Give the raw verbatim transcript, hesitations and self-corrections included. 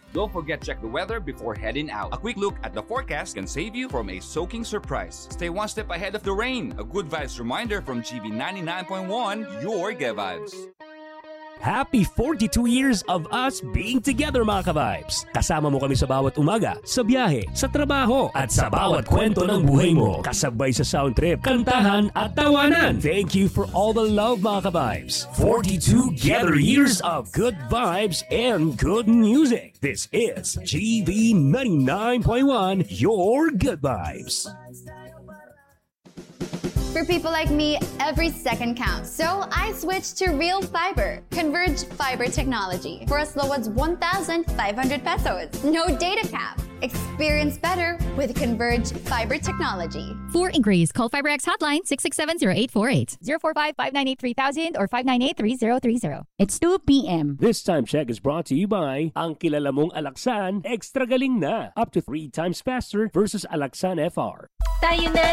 Don't forget, check the weather before heading out. A quick look at the forecast can save you from a soaking surprise. Stay one step ahead of the rain. A good vibes reminder from G B ninety-nine point one, your Good Vibes. Happy forty-two years of us being together, mga ka-vibes. Kasama mo kami sa bawat umaga, sa biyahe, sa trabaho, at sa bawat kwento ng buhay mo. Kasabay sa sound trip, kantahan at tawanan. Thank you for all the love, mga ka-vibes. forty-two together years of good vibes and good music. This is G B ninety-nine point one, your Good Vibes. For people like me, every second counts. So I switched to Real Fiber, Converge Fiber technology for as low as one thousand five hundred pesos. No data cap. Experience better with Converge Fiber technology. For inquiries, call FiberX hotline six six seven, zero eight four eight, zero four five, five nine eight, three thousand or five nine eight, three zero three zero. It's two p.m. This time check is brought to you by ang kilala mong Alaxan, extra galing na. Up to three times faster versus Alaxan F R. Tayo na